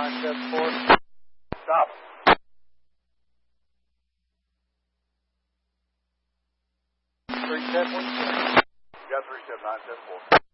974. Stop. Three step 1. You got 3 step 974.